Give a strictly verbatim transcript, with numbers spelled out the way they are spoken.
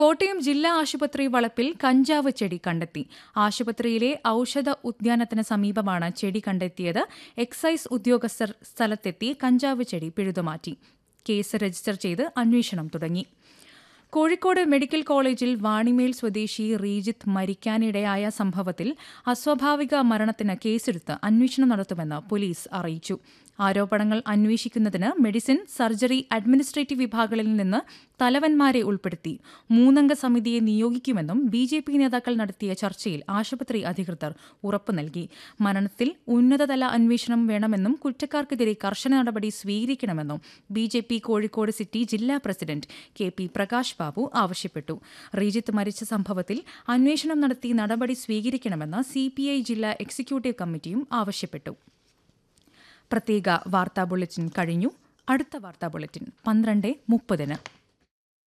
കോട്ടയം ജില്ലാ ആശുപത്രി വളപ്പിൽ കഞ്ചാവ് ചെടി കണ്ടെത്തി. ആശുപത്രിയിലെ ഔഷധ ഉദ്യാനത്തിന് സമീപമാണ് ചെടി കണ്ടെത്തിയത്. എക്സൈസ് ഉദ്യോഗസ്ഥർ സ്ഥലത്തെത്തി കഞ്ചാവ് ചെടി പിഴുതുമാറ്റി. കേസ് രജിസ്റ്റർ ചെയ്ത് അന്വേഷണം തുടങ്ങി. കോഴിക്കോട് മെഡിക്കൽ കോളേജിൽ വാണിമേൽ സ്വദേശി റീജിത്ത് മരിക്കാനിടയായ സംഭവത്തിൽ അസ്വാഭാവിക മരണത്തിന് കേസെടുത്ത് അന്വേഷണം നടത്തുമെന്ന് പോലീസ് അറിയിച്ചു. ആരോപണങ്ങൾ അന്വേഷിക്കുന്നതിന് മെഡിസിൻ, സർജറി, അഡ്മിനിസ്ട്രേറ്റീവ് വിഭാഗങ്ങളിൽ നിന്ന് തലവന്മാരെ ഉൾപ്പെടുത്തി മൂന്നംഗ സമിതിയെ നിയോഗിക്കുമെന്നും ബി ജെ പി നേതാക്കൾ നടത്തിയ ചർച്ചയിൽ ആശുപത്രി അധികൃതർ ഉറപ്പു നൽകി. മരണത്തിൽ ഉന്നതതല അന്വേഷണം വേണമെന്നും കുറ്റക്കാർക്കെതിരെ കർശന നടപടി സ്വീകരിക്കണമെന്നും B J P Kozhikode city ജില്ലാ president K P Prakash Babu ആവശ്യപ്പെട്ടു. റീജിത്ത് മരിച്ച സംഭവത്തിൽ അന്വേഷണം നടത്തി നടപടി സ്വീകരിക്കണമെന്ന് സി പി ഐ ജില്ലാ എക്സിക്യൂട്ടീവ് കമ്മിറ്റിയും ആവശ്യപ്പെട്ടു. പ്രത്യേക വാർത്താ ബുള്ളറ്റിൻ കഴിഞ്ഞു. അടുത്ത വാർത്താ ബുള്ളറ്റിൻ പന്ത്രണ്ട് മുപ്പതിന്.